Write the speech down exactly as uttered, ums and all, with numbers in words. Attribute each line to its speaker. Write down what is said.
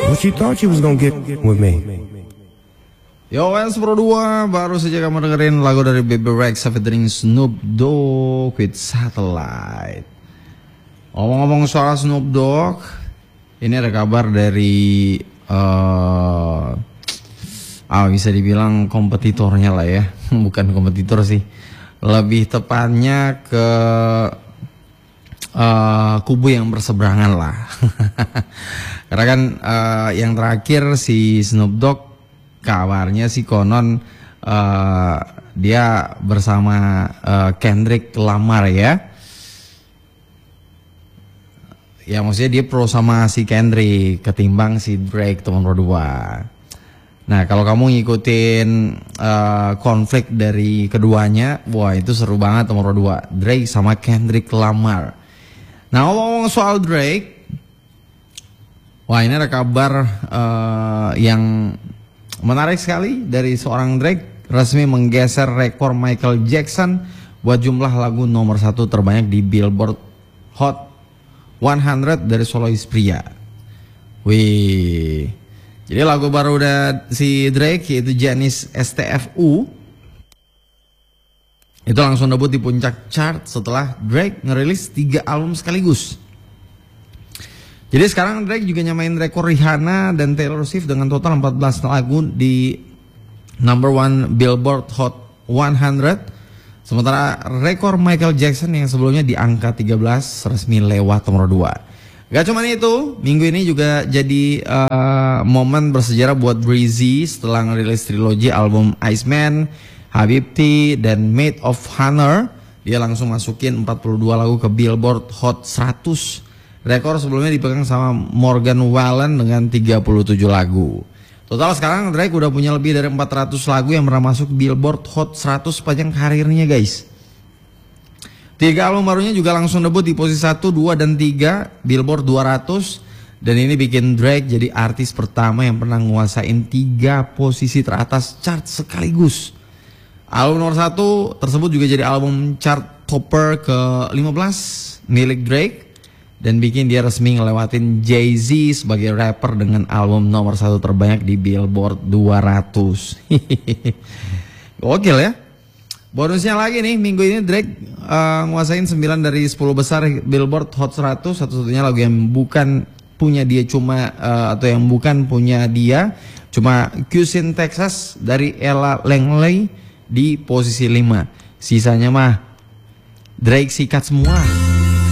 Speaker 1: What you thought you was gonna get with me?
Speaker 2: Yo, Wens Pro dua, baru saja kamu dengerin lagu dari Bebe Rexha featuring Snoop Dogg with Satellite. Ngomong-ngomong soal Snoop Dogg, ini ada kabar dari uh, ah bisa dibilang kompetitornya lah ya, bukan kompetitor sih, lebih tepatnya ke uh, kubu yang berseberangan lah. Karena kan uh, yang terakhir si Snoop Dogg kabarnya sih konon uh, dia bersama uh, Kendrick Lamar ya. Ya maksudnya dia pro sama si Kendrick ketimbang si Drake teman berdua. Nah kalau kamu ngikutin uh, konflik dari keduanya, wah itu seru banget teman berdua. Drake sama Kendrick Lamar. Nah ngomong-ngomong soal Drake, wah ini ada kabar uh, yang menarik sekali dari seorang Drake, resmi menggeser rekor Michael Jackson buat jumlah lagu nomor satu terbanyak di Billboard Hot seratus dari solois pria. Wih, jadi lagu baru dari si Drake yaitu Janis S T F U itu langsung debut di puncak chart setelah Drake ngerilis tiga album sekaligus. Jadi sekarang Drake juga nyamain rekor Rihanna dan Taylor Swift dengan total empat belas lagu di number one Billboard Hot seratus. Sementara rekor Michael Jackson yang sebelumnya di angka tiga belas resmi lewat nomor dua. Gak cuma itu, minggu ini juga jadi uh, momen bersejarah buat Breezy setelah ngerilis trilogi album Iceman, Habibti, dan Maid of Honor. Dia langsung masukin empat puluh dua lagu ke Billboard Hot seratus. Rekor sebelumnya dipegang sama Morgan Wallen dengan tiga puluh tujuh lagu. Total sekarang Drake udah punya lebih dari empat ratus lagu yang pernah masuk Billboard Hot seratus sepanjang karirnya guys. Tiga album barunya juga langsung debut di posisi satu, dua, dan tiga Billboard dua ratus. Dan ini bikin Drake jadi artis pertama yang pernah nguasain tiga posisi teratas chart sekaligus. Album nomor satu tersebut juga jadi album chart topper ke lima belas milik Drake. Dan bikin dia resmi ngelewatin Jay-Z sebagai rapper dengan album nomor satu terbanyak di Billboard dua ratus. Gokil ya. Bonusnya lagi nih, minggu ini Drake uh, nguasain sembilan dari sepuluh besar Billboard Hot seratus. Satu-satunya lagu yang bukan punya dia cuma uh, atau yang bukan punya dia cuma Cusin Texas dari Ella Langley di posisi lima. Sisanya mah Drake sikat semua.